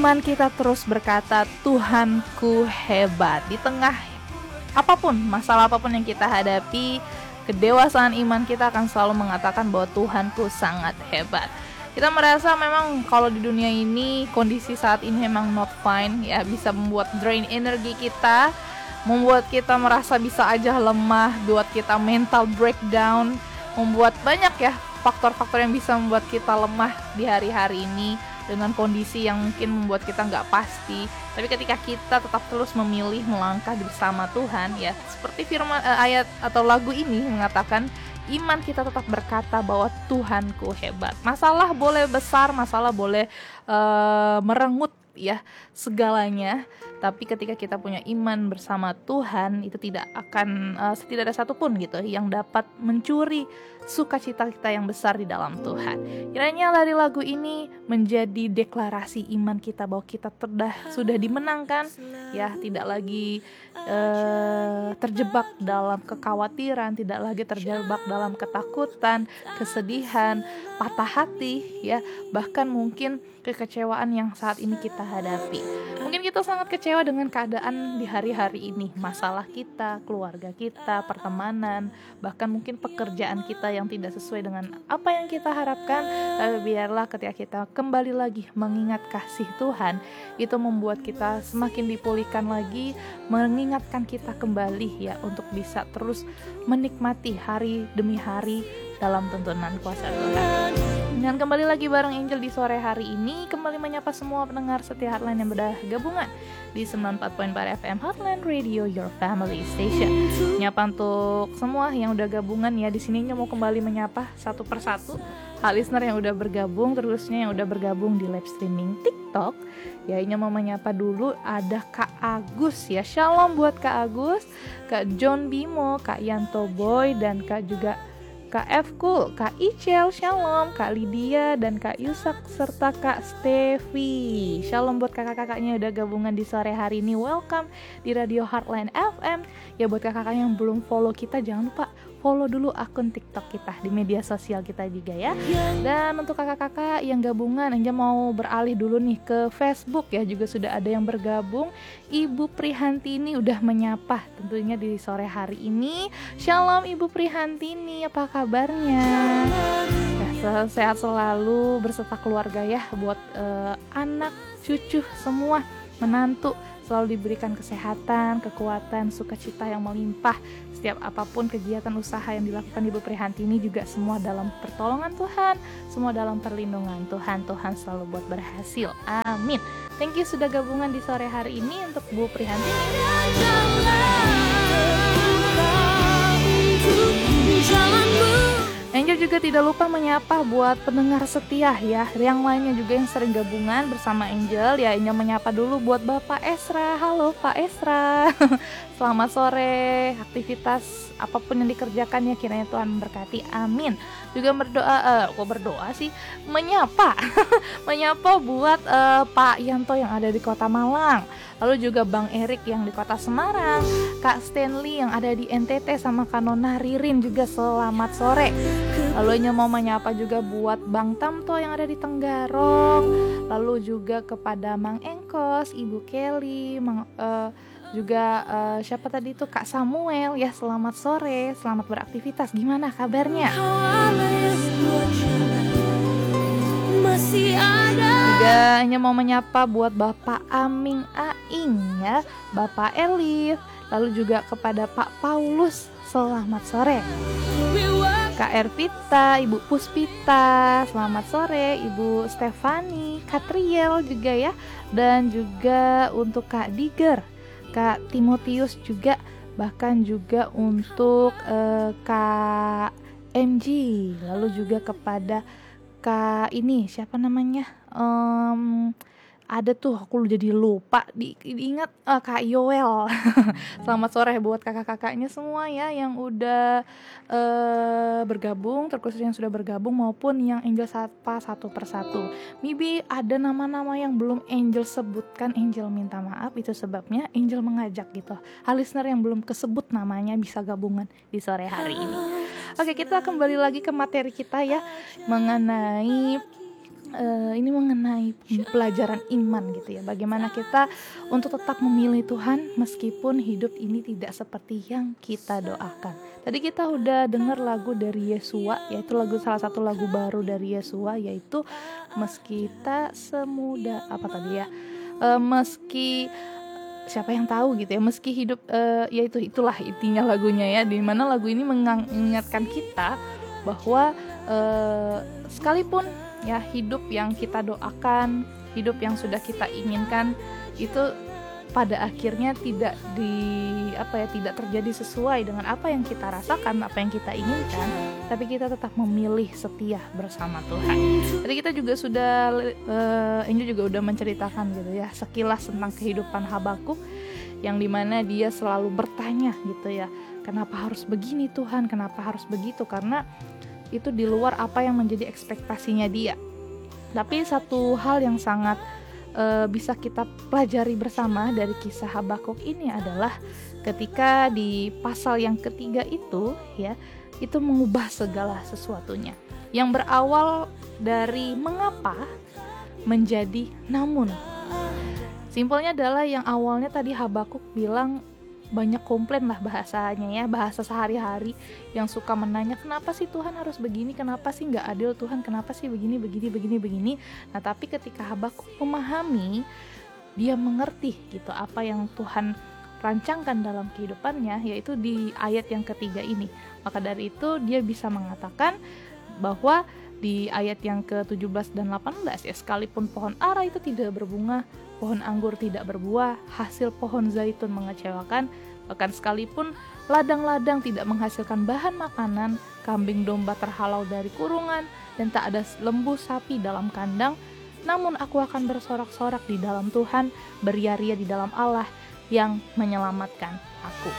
iman kita terus berkata, Tuhanku hebat. Di tengah apapun, masalah apapun yang kita hadapi, kedewasaan iman kita akan selalu mengatakan bahwa Tuhanku sangat hebat. Kita merasa memang kalau di dunia ini kondisi saat ini memang not fine, ya bisa membuat drain energi kita, membuat kita merasa bisa aja lemah, buat kita mental breakdown, membuat banyak ya faktor-faktor yang bisa membuat kita lemah di hari-hari ini dengan kondisi yang mungkin membuat kita nggak pasti. Tapi ketika kita tetap terus memilih melangkah bersama Tuhan, ya seperti firman ayat atau lagu ini mengatakan, iman kita tetap berkata bahwa Tuhanku hebat. Masalah boleh besar, masalah boleh merenggut ya segalanya, tapi ketika kita punya iman bersama Tuhan, itu tidak ada satupun gitu yang dapat mencuri sukacita kita yang besar di dalam Tuhan. Kiranya dari lagu ini menjadi deklarasi iman kita bahwa kita sudah dimenangkan, ya tidak lagi terjebak dalam kekhawatiran, tidak lagi terjebak dalam ketakutan, kesedihan, patah hati, ya bahkan mungkin kekecewaan yang saat ini kita hadapi. Mungkin kita sangat kecewa dengan keadaan di hari-hari ini, masalah kita, keluarga kita, pertemanan, bahkan mungkin pekerjaan kita yang tidak sesuai dengan apa yang kita harapkan. Tapi biarlah ketika kita kembali lagi mengingat kasih Tuhan, itu membuat kita semakin dipulihkan lagi, mengingatkan kita kembali ya untuk bisa terus menikmati hari demi hari dalam tuntunan kuasa Tuhan. Dan kembali lagi bareng Angel di sore hari ini, kembali menyapa semua pendengar setia Heartline yang sudah gabungan di 94.4 FM Heartline Radio, your family station. Nyapa untuk semua yang udah gabungan ya di sini, mau kembali menyapa satu persatu hal listener yang udah bergabung, terusnya yang udah bergabung di live streaming TikTok. Ya, ini mau menyapa dulu ada Kak Agus ya. Shalom buat Kak Agus, Kak John Bimo, Kak Yanto Boy, dan Kak juga Kak F. Cool, Kak Ichel, Shalom, Kak Lydia, dan Kak Yusak, serta Kak Stevi. Shalom buat kakak-kakaknya udah gabungan di sore hari ini. Welcome di Radio Heartline FM. Ya buat kakak-kakak yang belum follow kita, jangan lupa follow dulu akun TikTok kita di media sosial kita juga ya. Dan untuk kakak-kakak yang gabungan, Anja mau beralih dulu nih ke Facebook ya, juga sudah ada yang bergabung. Ibu Prihantini udah menyapa tentunya di sore hari ini. Shalom Ibu Prihantini, apa kabarnya? Ya, sehat selalu berserta keluarga ya, buat anak, cucu semua, menantu selalu diberikan kesehatan, kekuatan, sukacita yang melimpah. Setiap apapun kegiatan usaha yang dilakukan Ibu Prihantini juga semua dalam pertolongan Tuhan, semua dalam perlindungan Tuhan. Tuhan selalu buat berhasil. Amin. Thank you sudah gabungan di sore hari ini untuk Bu Prihantini. Angel juga tidak lupa menyapa buat pendengar setia ya, yang lainnya juga yang sering gabungan bersama Angel ya. Angel menyapa dulu buat Bapak Esra. Halo Pak Esra. Selamat sore. Aktivitas apapun yang dikerjakan ya kiranya Tuhan memberkati. Amin. Juga berdoa sih, menyapa menyapa buat Pak Yanto yang ada di Kota Malang. Lalu juga Bang Erik yang di Kota Semarang, Kak Stanley yang ada di NTT, sama Kak Nona Ririn juga selamat sore. Lalu mau menyapa juga buat Bang Tamto yang ada di Tenggarong. Lalu juga kepada Mang Engkos, Ibu Kelly, siapa tadi itu Kak Samuel ya, selamat sore, selamat beraktivitas. Gimana kabarnya? Juga hanya mau menyapa buat Bapak Aming Aing ya, Bapak Elif, lalu juga kepada Pak Paulus, selamat sore. Kak Ervita, Ibu Puspita, selamat sore. Ibu Stefani, Katriel juga ya, dan juga untuk Kak Diger, Kak Timotius juga, bahkan juga untuk Kak MG, lalu juga kepada Kak ini siapa namanya, ada tuh aku jadi lupa diingat, Kak Yoel. Selamat sore buat kakak-kakaknya semua ya yang udah bergabung, terkhusus yang sudah bergabung maupun yang Angel sapa satu persatu. Maybe ada nama-nama yang belum Angel sebutkan, Angel minta maaf, itu sebabnya Angel mengajak gitu listener yang belum kesebut namanya bisa gabungan di sore hari ini. Oke, kita kembali lagi ke materi kita ya, mengenai ini mengenai pelajaran iman gitu ya. Bagaimana kita untuk tetap memilih Tuhan meskipun hidup ini tidak seperti yang kita doakan. Tadi kita udah dengar lagu dari Yesua, yaitu salah satu lagu baru dari Yesua, yaitu meski kita semudah meski siapa yang tahu gitu ya, meski hidup yaitu itulah intinya lagunya ya, di mana lagu ini mengingatkan kita bahwa sekalipun ya hidup yang kita doakan, hidup yang sudah kita inginkan itu pada akhirnya tidak terjadi sesuai dengan apa yang kita rasakan, apa yang kita inginkan, tapi kita tetap memilih setia bersama Tuhan. Jadi kita juga Angel juga udah menceritakan gitu ya sekilas tentang kehidupan Habakuk, yang dimana dia selalu bertanya gitu ya, kenapa harus begini Tuhan, kenapa harus begitu, karena itu di luar apa yang menjadi ekspektasinya dia. Tapi satu hal yang sangat bisa kita pelajari bersama dari kisah Habakuk ini adalah ketika di pasal yang ketiga itu ya, itu mengubah segala sesuatunya. Yang berawal dari mengapa menjadi namun. Simpelnya adalah yang awalnya tadi Habakuk bilang banyak komplain lah bahasanya ya, bahasa sehari-hari yang suka menanya kenapa sih Tuhan harus begini, kenapa sih nggak adil Tuhan, kenapa sih begini. Nah tapi ketika Habakuk memahami, dia mengerti gitu apa yang Tuhan rancangkan dalam kehidupannya, yaitu di ayat yang ketiga ini. Maka dari itu dia bisa mengatakan bahwa di ayat yang ke-17 dan 18 ya, sekalipun pohon ara itu tidak berbunga, pohon anggur tidak berbuah, hasil pohon zaitun mengecewakan, bahkan sekalipun ladang-ladang tidak menghasilkan bahan makanan, kambing domba terhalau dari kurungan, dan tak ada lembu sapi dalam kandang, namun aku akan bersorak-sorak di dalam Tuhan, beria-ria di dalam Allah yang menyelamatkan aku.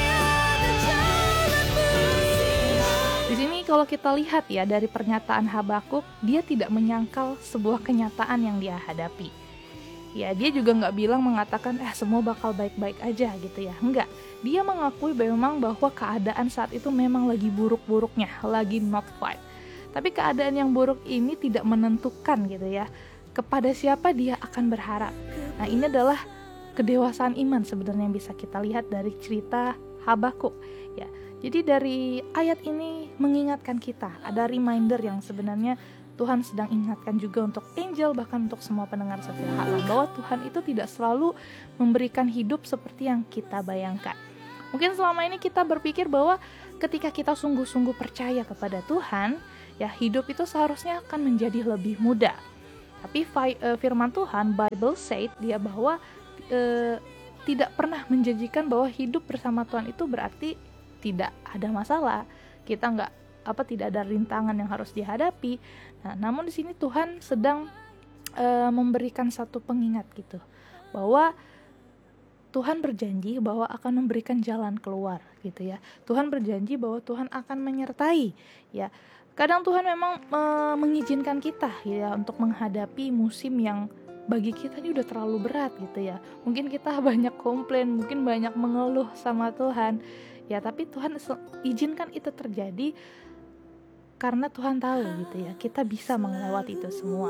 Di sini kalau kita lihat ya dari pernyataan Habakuk, dia tidak menyangkal sebuah kenyataan yang dia hadapi. Ya dia juga nggak mengatakan semua bakal baik-baik aja gitu ya, enggak. Dia mengakui memang bahwa keadaan saat itu memang lagi buruk-buruknya, lagi not fine. Tapi keadaan yang buruk ini tidak menentukan gitu ya kepada siapa dia akan berharap. Nah ini adalah kedewasaan iman sebenarnya yang bisa kita lihat dari cerita Habakuk ya. Jadi dari ayat ini mengingatkan kita, ada reminder yang sebenarnya Tuhan sedang ingatkan juga untuk Angel, bahkan untuk semua pendengar setia Allah, bahwa Tuhan itu tidak selalu memberikan hidup seperti yang kita bayangkan. Mungkin selama ini kita berpikir bahwa ketika kita sungguh-sungguh percaya kepada Tuhan, ya hidup itu seharusnya akan menjadi lebih mudah. Tapi firman Tuhan, Bible said dia bahwa tidak pernah menjanjikan bahwa hidup bersama Tuhan itu berarti tidak ada masalah, kita tidak ada rintangan yang harus dihadapi. Nah, namun di sini Tuhan sedang memberikan satu pengingat gitu, bahwa Tuhan berjanji bahwa akan memberikan jalan keluar gitu ya. Tuhan berjanji bahwa Tuhan akan menyertai ya. Kadang Tuhan memang mengizinkan kita ya untuk menghadapi musim yang bagi kita ini udah terlalu berat gitu ya. Mungkin kita banyak komplain, mungkin banyak mengeluh sama Tuhan. Ya, tapi Tuhan izinkan itu terjadi karena Tuhan tahu gitu ya, kita bisa melewati itu semua.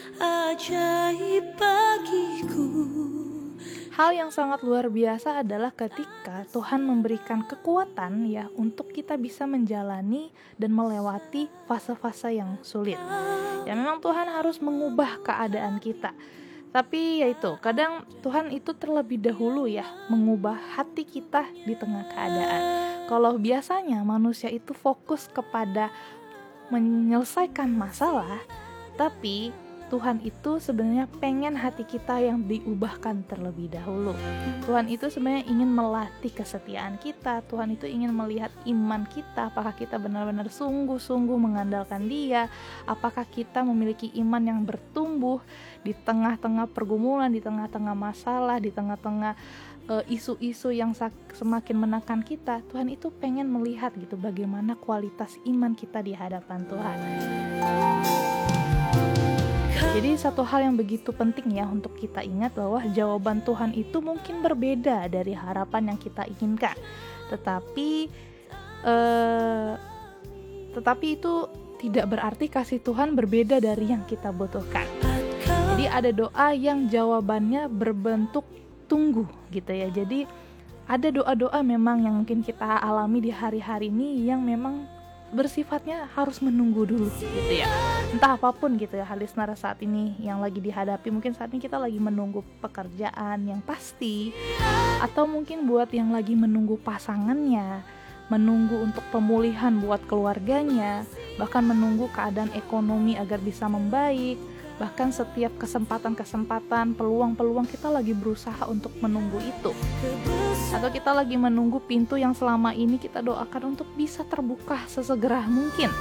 Ajaib bagiku. Hal yang sangat luar biasa adalah ketika Tuhan memberikan kekuatan ya untuk kita bisa menjalani dan melewati fase-fase yang sulit. Ya memang Tuhan harus mengubah keadaan kita. Tapi yaitu kadang Tuhan itu terlebih dahulu ya mengubah hati kita di tengah keadaan. Kalau biasanya manusia itu fokus kepada menyelesaikan masalah, tapi Tuhan itu sebenarnya pengen hati kita yang diubahkan terlebih dahulu. Tuhan itu sebenarnya ingin melatih kesetiaan kita. Tuhan itu ingin melihat iman kita, apakah kita benar-benar sungguh-sungguh mengandalkan Dia, apakah kita memiliki iman yang bertumbuh di tengah-tengah pergumulan, di tengah-tengah masalah, di tengah-tengah isu-isu yang semakin menekan kita. Tuhan itu pengen melihat gitu bagaimana kualitas iman kita di hadapan Tuhan. Jadi satu hal yang begitu penting ya untuk kita ingat bahwa jawaban Tuhan itu mungkin berbeda dari harapan yang kita inginkan. Tetapi itu tidak berarti kasih Tuhan berbeda dari yang kita butuhkan. Jadi ada doa yang jawabannya berbentuk tunggu gitu ya. Jadi ada doa-doa memang yang mungkin kita alami di hari-hari ini yang memang bersifatnya harus menunggu dulu gitu ya. Entah apapun gitu ya hal listener saat ini yang lagi dihadapi, mungkin saat ini kita lagi menunggu pekerjaan yang pasti, atau mungkin buat yang lagi menunggu pasangannya, menunggu untuk pemulihan buat keluarganya, bahkan menunggu keadaan ekonomi agar bisa membaik. Bahkan setiap kesempatan-kesempatan, peluang-peluang kita lagi berusaha untuk menunggu itu. Atau kita lagi menunggu pintu yang selama ini kita doakan untuk bisa terbuka sesegera mungkin.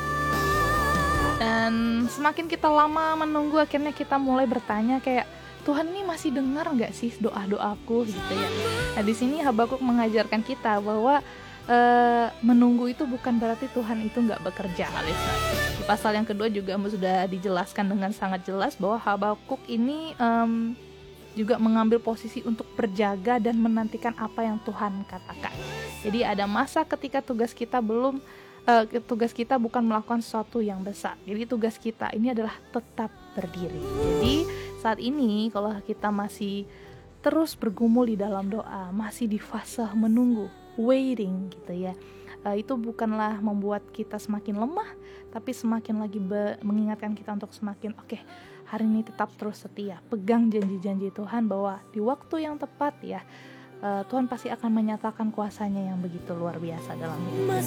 Dan semakin kita lama menunggu, akhirnya kita mulai bertanya kayak, Tuhan ini masih dengar nggak sih doa-doaku gitu ya. Nah di sini Habakuk mengajarkan kita bahwa menunggu itu bukan berarti Tuhan itu nggak bekerja. Di pasal yang kedua juga sudah dijelaskan dengan sangat jelas bahwa Habakuk ini juga mengambil posisi untuk berjaga dan menantikan apa yang Tuhan katakan. Jadi ada masa ketika tugas kita bukan melakukan sesuatu yang besar. Jadi tugas kita ini adalah tetap berdiri. Jadi saat ini kalau kita masih terus bergumul di dalam doa, masih di fase menunggu, waiting gitu ya, itu bukanlah membuat kita semakin lemah, tapi semakin lagi mengingatkan kita untuk semakin hari ini tetap terus setia, pegang janji-janji Tuhan bahwa di waktu yang tepat ya, Tuhan pasti akan menyatakan kuasanya yang begitu luar biasa dalam hidup kita.